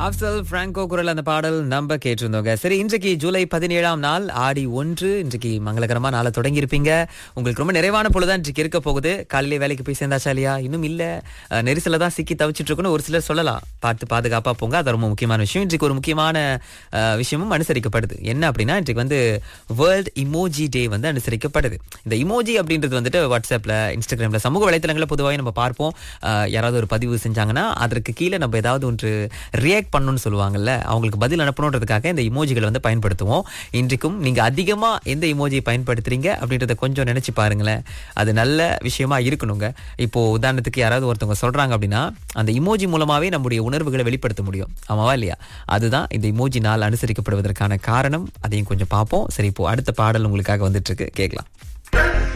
Afzal Franco குரல் அந்த பாடல் நம்ம கேட்டிருந்தோங்க. சரி, இன்றைக்கு ஜூலை 17ஆம் நாள் ஆடி 1. இன்றைக்கு மங்களகரமா நாளை தொடங்கி இருப்பீங்க. உங்களுக்கு ரொம்ப நிறைவான பொழுதுதான் இன்றைக்கு இருக்க போகுது. காலையிலே வேலைக்கு போய் சேர்ந்தாச்சா இல்லையா? இன்னும் இல்ல, நெரிசல தான் சிக்கி தவிச்சிட்டு இருக்குன்னு ஒரு சிலர் சொல்லலாம். பார்த்து பாதுகாப்பா போங்க, அது ரொம்ப முக்கியமான விஷயம். இன்றைக்கு ஒரு முக்கியமான விஷயமும் அனுசரிக்கப்படுது. என்ன அப்படின்னா, இன்றைக்கு வந்து வேர்ல்ட் இமோஜி டே வந்து அனுசரிக்கப்படுது. இந்த இமோஜி அப்படின்றது வந்துட்டு வாட்ஸ்அப்ல, இன்ஸ்டாகிராம்ல, சமூக வலைத்தளங்களை பொதுவாக நம்ம பார்ப்போம். யாராவது ஒரு பதிவு செஞ்சாங்கன்னா அதற்கு கீழே நம்ம ஏதாவது ஒன்று ரியாக்ட் பண்ணணும்னு சொல்லுவாங்கல்ல, அவங்களுக்கு பதில் அனுப்பணுன்றதுக்காக இந்த இமோஜிகளை வந்து பயன்படுத்துவோம். இன்றைக்கும் நீங்க அதிகமா எந்த இமோஜியை பயன்படுத்துறீங்க அப்படின்றத கொஞ்சம் நினைச்சு பாருங்களேன். அது நல்ல விஷயமா இருக்கணுங்க. இப்போ உதாரணத்துக்கு யாராவது ஒருத்தவங்க சொல்றாங்க அப்படின்னா, அந்த இமோஜி மூலமாவே நம்முடைய உணர்வுகளை வெளிப்படுத்த முடியும். ஆமாவா இல்லையா? அதுதான் இந்த இமோஜி நாள் அனுசரிக்கப்படுவதற்கான காரணம். அதையும் கொஞ்சம் பார்ப்போம். சரி, இப்போ அடுத்த பாடல் உங்களுக்காக வந்துட்டு இருக்கு, கேட்கலாம்.